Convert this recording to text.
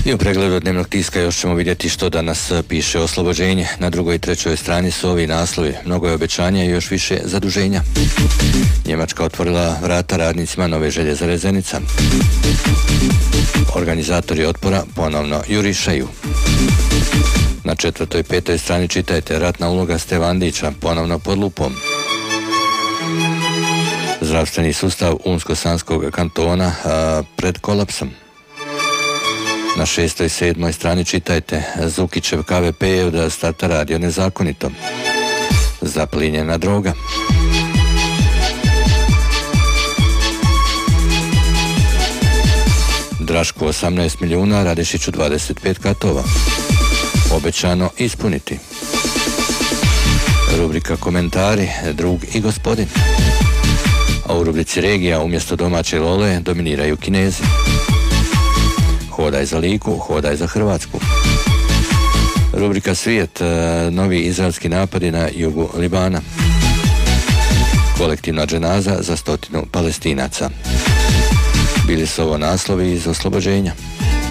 I u pregledu dnevnog tiska još ćemo vidjeti što danas piše Oslobođenje. Na drugoj i trećoj strani su ovi naslovi. Mnogo je obećanja i još više zaduženja. Njemačka otvorila vrata radnicima Nove željezare Zenica. Organizatori otpora ponovno jurišaju. Na četvrtoj i petoj strani čitajte ratna uloga Stevandića ponovno pod lupom. Zdravstveni sustav Unsko-Sanskog kantona pred kolapsom. Na šestoj i sedmoj strani čitajte Zukićev KVP je od starta radio nezakonito. Zaplinjena droga. Drašku 18 milijuna, Radišiću 25 katova. Obećano ispuniti. Rubrika komentari, drug i gospodin. A u rubrici regija umjesto domaće lole dominiraju Kinezi. Hodaj za Liku, hodaj za Hrvatsku. Rubrika svijet, novi izraelski napadi na jugu Libana. Kolektivna dženaza za 100 Palestinaca. Bili su ovo naslovi iz Oslobođenja.